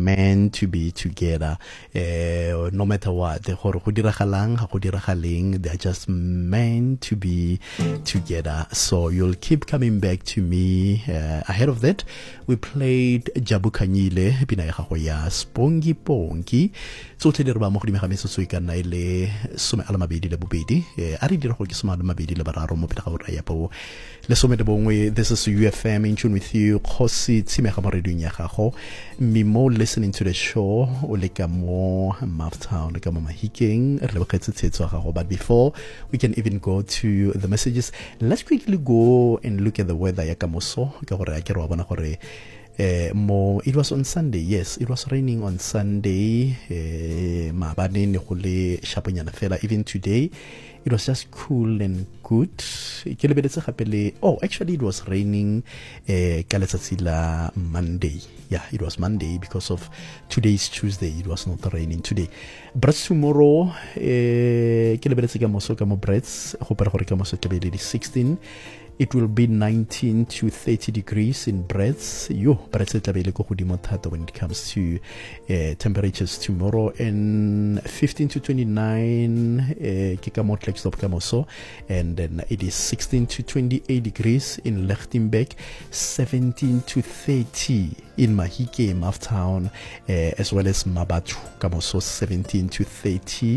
meant to be together. No matter what, they're just meant to be together. So you'll keep coming back to me. Ahead of that, we played Jabu Kanyile, Pina ya Spongy Pongi. So tell you about Mohdi Mehameso Suikana ile Sume Alamabidi le Bubidi. Ari did Hoki Suma Mabidi le Bararo Mopita Le Sume de Bongwe, this is UFM in tune with you. Kosi Timehamaredunya Haho. Me more listening to the show, Oleka more Mouthtown, Leka Mama Hiking, but before we can even go to the messages, let's quickly go and look at the weather. It was on Sunday. Yes, it was raining on Sunday. Even today, it was just cool and good. Oh, actually, it was raining Monday. Yeah, it was Monday because of today's Tuesday. It was not raining today. But tomorrow, 16. It will be 19 to 30 degrees in Brits. When it comes to temperatures tomorrow, and 15 to 29 and then it is 16 to 28 degrees in Lichtenberg, 17 to 30 in Mahike, Mouthtown, as well as Mabatu, Kamoso, 17 to 30.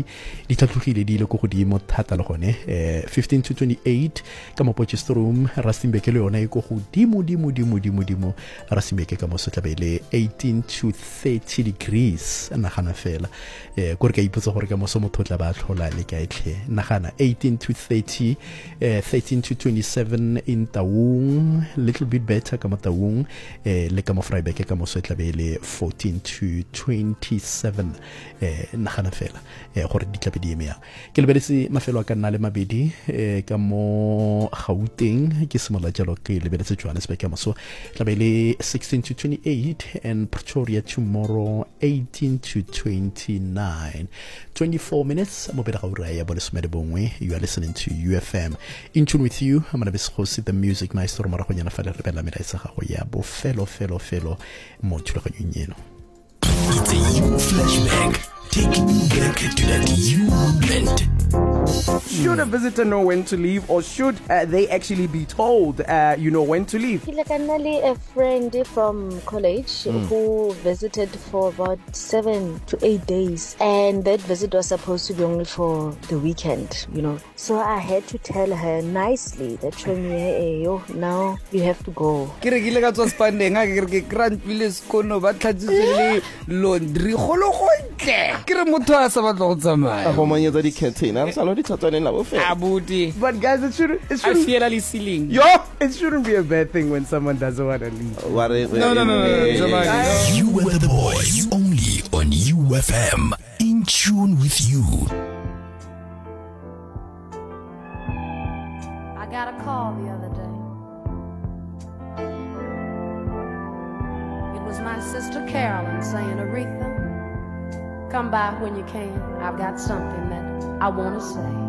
15 to 28, Kamopochestrum, Rastimbeke Leone, Dimu, Rastimbeke Kamoso Tabele, 18 to 30 degrees, Nahanafela, Gorka Ipuzo Horgamoso Mototlabat, Hola Lekaitle, Nahana, 18 to 30, 13 to 27 in Taung, little bit better, Kamataung, Lekamofrai. 14 to 27 Nahanafela Hordiklapidimia. Kelberisi Mafelo Canale Mabidi, Camo Houting, Kismola Jaloki, Liberty Johannesburg Camaso, Labele 16 to 28, and Pretoria tomorrow 18 to 29. 24 minutes. You are listening to UFM. In tune with you, I'm going to be hosting the music maestro Maraconyana Fala Rebella Miraisa Hoyabo, fellow. It's a you flashback, taking you back to that you moment. Should a visitor know when to leave, or should they actually be told, when to leave? Like a friend from college who visited for about 7 to 8 days, and that visit was supposed to be only for the weekend, So I had to tell her nicely that now you have to go. But guys, it shouldn't it shouldn't be a bad thing when someone doesn't want to leave. No. You were the boys, only on UFM, in tune with you. I got a call the other day. It was my sister Carolyn saying, Aretha, come by when you can. I've got something that I want to say.